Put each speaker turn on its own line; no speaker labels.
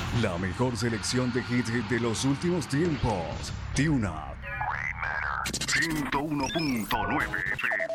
La mejor selección de hits de los últimos tiempos. Tune Up. 101.9 FM.